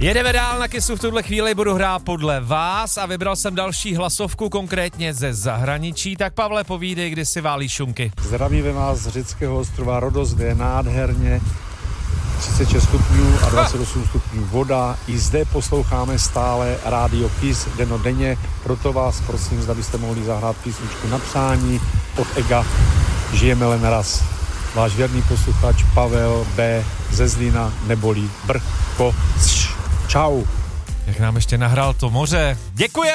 Jedeme dál na Kissu, v tuhle chvíli budu hrát podle vás a vybral jsem další hlasovku, konkrétně ze zahraničí. Tak Pavle, povídej, kdy si válíš šunky. Zdravíme vás z řeckého ostrova Rodos, kde je nádherně 36 stupňů a 28 stupňů voda. I zde posloucháme stále rádio Kiss dennodenně, proto vás prosím, zda byste mohli zahrát písničku na přání od Ega Žijeme len raz. Váš věrný posluchač Pavel B. ze Zlína neboli Brko. Čau. Jak nám ještě nahrál to moře. Děkuji.